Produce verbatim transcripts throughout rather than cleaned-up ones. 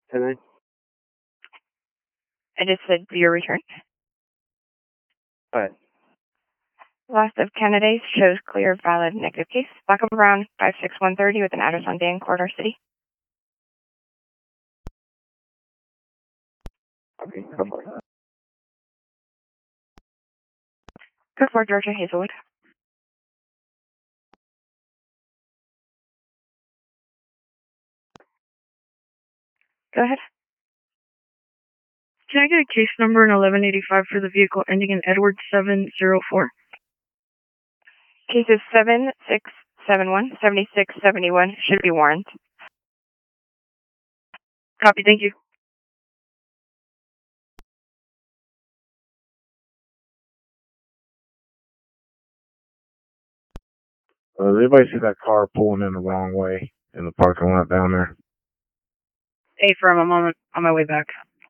ten nine. I just said your return. But Last of candidates shows clear, valid, negative case. Black and Brown, five six one thirty with an address on Dan Corridor City. okay, go for it. Go for Georgia Hazelwood. Go ahead. Can I get a case number in eleven eighty-five for the vehicle ending in Edward seven zero four? Cases seven six seven one, seven six seven one should be warrant. Copy, thank you. Uh, does anybody see that car pulling in the wrong way in the parking lot down there? Hey, firm, I'm on, on my way back.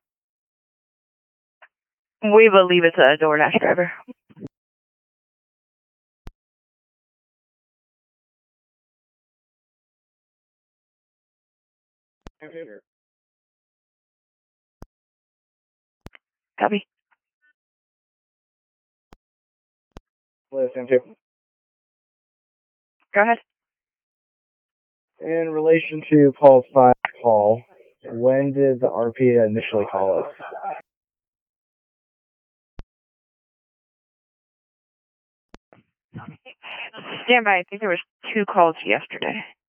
We believe it's a DoorDash driver. Copy. Listen to. Go ahead. In relation to Paul's five call, when did the R P initially call us? Stand by. I think there was two calls yesterday.